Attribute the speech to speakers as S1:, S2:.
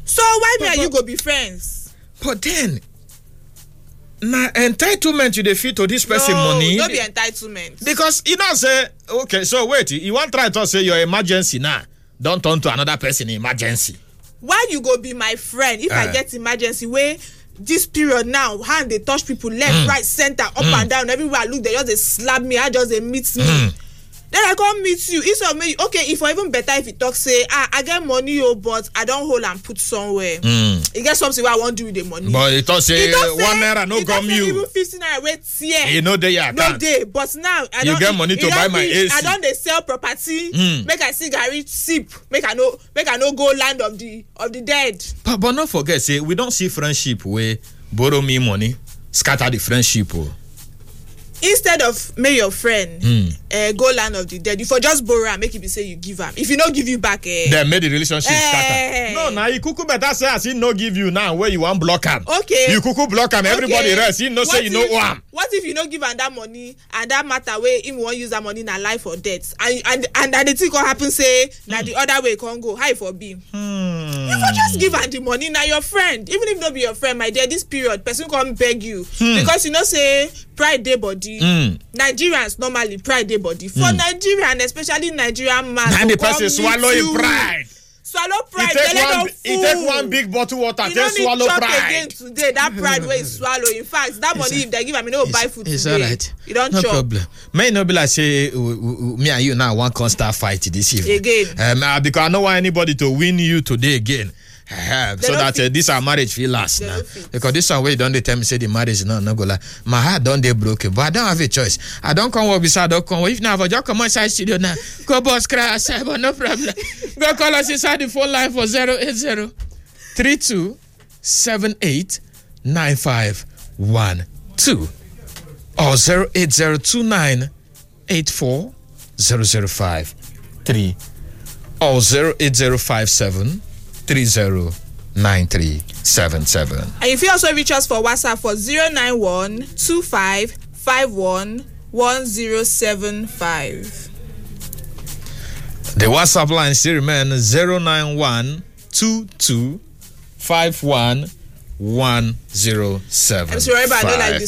S1: So why me and you go be friends?
S2: But then, na entitlement you dey fit to this person money.
S1: No be entitlement.
S2: Because you know say, okay, so wait, you want try to say your emergency now, don't turn to another person in emergency.
S1: Why you go be my friend if I get emergency where this period now, hand they touch people left, right, center, up and down, everywhere I look, they just they slap me, I just they meet me. Then I come meet you. Instead of me, okay, if or even better if you talk, say, I get money, but I don't hold and put somewhere. You get something where I want to do with the money.
S2: But it don't say 1 naira no come you.
S1: Even 15 naira wait here.
S2: You know they are
S1: no day. But now I
S2: you get money to buy my AC.
S1: I don't they sell property. Make I see Gary sip. Make I no go land of the dead.
S2: But not forget, say we don't see friendship where borrow me money, scatter the friendship.
S1: Instead of make your friend go land of the dead, you for just borrow and make it be say you give him. If you no give you back,
S2: then make the relationship scatter. No, now you kuku better say as he no give you now where you want block him.
S1: Okay.
S2: You kuku block him, everybody rest. He no say you know one.
S1: What if you no give him that money and that matter where him want use that money in life or death? And the thing can happen say that the other way can't go. How for be? You for just give him the money now your friend. Even if not be your friend, my dear, this period person come beg you because you know say pride day body. Nigerians normally pride day body. For Nigerian, especially Nigerian man,
S2: and the person swallow in pride.
S1: Swallow pride.
S2: He take one big bottle water. Take swallow pride.
S1: Again today. That pride way is swallow. In fact, that money if they give him, no buy food.
S2: It's
S1: today.
S2: Alright.
S1: You don't
S2: no
S1: chop.
S2: problem. May not be like say me and you now one constant fight this evening
S1: again.
S2: Because I don't want anybody to win you today again. So that this our marriage feel last now. Because this one way don't they tell me say the marriage is not go like my heart don't they broken, but I don't have a choice. I don't come work beside, I don't come. If now I just come outside studio now, go boss cry, but no problem. Go call us inside the phone line for 080 32 78 9512 or 08029 84 0053 or 08057 309377.
S1: And you can also reach us for WhatsApp for 091 25 51 1075.
S2: The WhatsApp line still remains 091 22 51 1075.
S1: I'm sorry, but I don't like this.